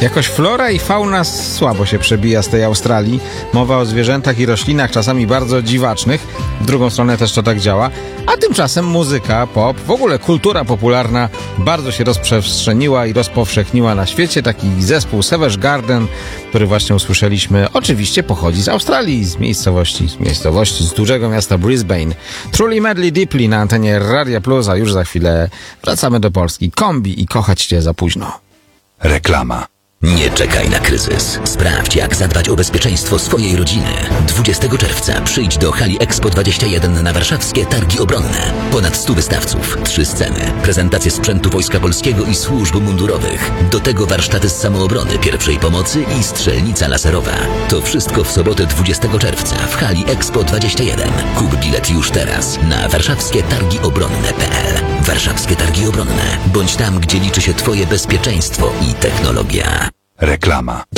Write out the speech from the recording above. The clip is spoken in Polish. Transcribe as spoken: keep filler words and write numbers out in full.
Jakoś flora i fauna słabo się przebija z tej Australii. Mowa o zwierzętach i roślinach czasami bardzo dziwacznych. W drugą stronę też to tak działa. A tymczasem muzyka, pop, w ogóle kultura popularna bardzo się rozprzestrzeniła i rozpowszechniła na świecie. Taki zespół Savage Garden, który właśnie usłyszeliśmy, oczywiście pochodzi z Australii, z miejscowości, z miejscowości, z dużego miasta Brisbane. Truly Madly Deeply na antenie Radia Plus, a już za chwilę wracamy do Polski. Kombi i Kochać Cię za późno. Reklama. Nie czekaj na kryzys. Sprawdź, jak zadbać o bezpieczeństwo swojej rodziny. dwudziestego czerwca przyjdź do hali Expo dwadzieścia jeden na warszawskie Targi Obronne. Ponad stu wystawców, trzy sceny, prezentacje sprzętu Wojska Polskiego i służb mundurowych. Do tego warsztaty z samoobrony, pierwszej pomocy i strzelnica laserowa. To wszystko w sobotę dwudziestego czerwca w hali Expo dwadzieścia jeden. Kup bilet już teraz na warszawskie targi obronne kropka p l. Warszawskie Targi Obronne. Bądź tam, gdzie liczy się Twoje bezpieczeństwo i technologia. Reklama.